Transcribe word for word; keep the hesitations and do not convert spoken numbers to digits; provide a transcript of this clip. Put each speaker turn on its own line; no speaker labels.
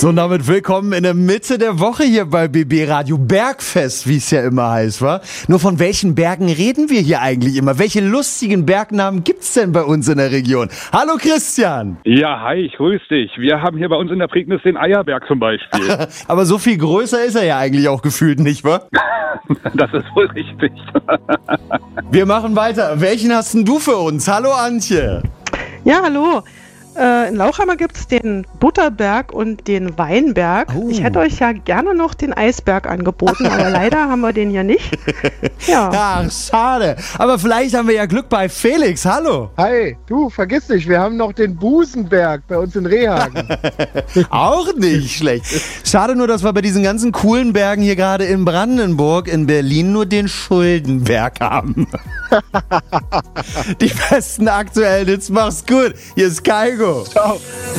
So, und damit willkommen in der Mitte der Woche hier bei B B Radio Bergfest, wie es ja immer heißt, wa? Nur von welchen Bergen reden wir hier eigentlich immer? Welche lustigen Bergnamen gibt's denn bei uns in der Region? Hallo Christian!
Ja, hi, ich grüß dich. Wir haben hier bei uns in der Prignitz den Eierberg zum Beispiel.
Aber so viel größer ist er ja eigentlich auch gefühlt, nicht wahr?
Das ist wohl richtig.
Wir machen weiter. Welchen hast denn du für uns? Hallo Antje!
Ja, hallo. Äh, in Lauchhammer gibt es den Butterberg und den Weinberg.
Oh.
Ich hätte euch ja gerne noch den Eisberg angeboten, aber leider haben wir den hier nicht. Ja.
Ach, schade. Aber vielleicht haben wir ja Glück bei Felix. Hallo!
Hi, du, vergiss nicht, wir haben noch den Busenberg bei uns in Rehhagen.
Auch nicht schlecht. Schade nur, dass wir bei diesen ganzen coolen Bergen hier gerade in Brandenburg, in Berlin nur den Schuldenberg haben. Die besten aktuellen Hits. Mach's gut. Hier ist Kaigo.
Ciao.